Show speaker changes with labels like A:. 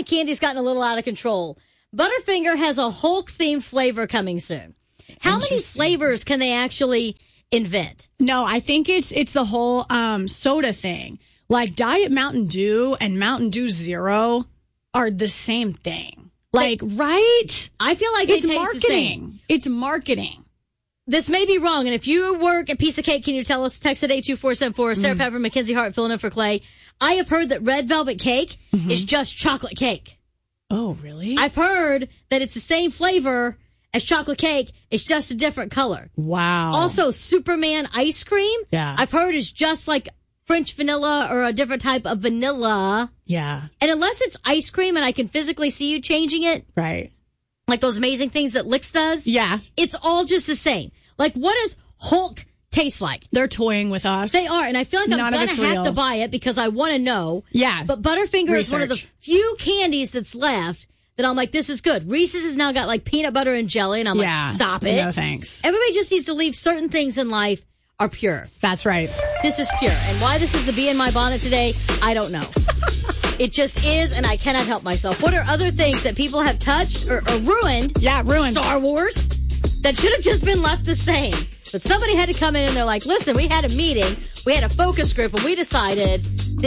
A: candy's gotten a little out of control. Butterfinger has a Hulk-themed flavor coming soon. How many flavors can they actually invent?
B: No, I think it's the whole soda thing. Like Diet Mountain Dew and Mountain Dew Zero are the same thing. Like, right?
A: I feel like it's
B: marketing. It's marketing.
A: This may be wrong, and if you work at Piece of Cake, can you tell us? Text at 82474. Sarah Pepper, Mackenzie Hart, filling in for Clay. I have heard that red velvet cake is just chocolate cake.
B: Oh, really?
A: I've heard that it's the same flavor as chocolate cake. It's just a different color.
B: Wow.
A: Also, Superman ice cream, I've heard is just like French vanilla or a different type of vanilla.
B: Yeah.
A: And unless it's ice cream and I can physically see you changing it.
B: Right.
A: Like those amazing things that Licks does.
B: Yeah.
A: It's all just the same. Like, what does Hulk taste like?
B: They're toying with us.
A: They are, and I feel like I'm going to have to buy it because I want to know.
B: Yeah.
A: But Butterfinger is one of the few candies that's left that I'm like, this is good. Reese's has now got like peanut butter and jelly, and I'm like, stop it.
B: No, thanks.
A: Everybody just needs to leave certain things in life are pure.
B: That's right.
A: This is pure. And why this is the bee in my bonnet today, I don't know. It just is, and I cannot help myself. What are other things that people have touched or ruined?
B: Yeah, ruined.
A: Star Wars that should have just been left the same. But somebody had to come in and they're like, listen, we had a meeting, we had a focus group, and we decided